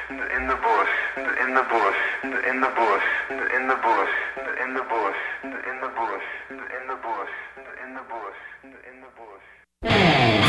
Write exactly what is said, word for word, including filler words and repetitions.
in the bush, in the bush, in the bush, in the bush, in the bush, in the bush, in the bush, in the bush, in the bush, in the bush.